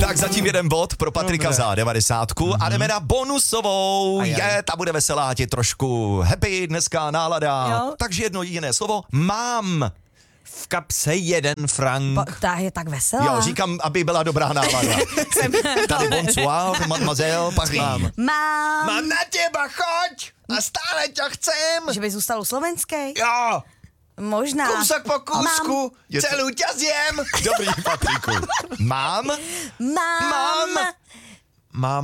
Tak zatím jeden bod pro Patrika za 90 a jdeme na bonusovou. Ta bude veselá, tě trošku happy dneska nálada. Jo. Takže jedno jediné slovo. Mám v kapse 1 frank. Ta je tak veselá. Jo, říkám, aby byla dobrá nálada. Tady bonsoir, mademoiselle, pak mám. Mám, na těba, choď! A stále tě chcem! že by zůstal u slovenskej? Jo! Možná. Kousek po kousku, celou tě zjem! Dobrý, Patriku. Mám.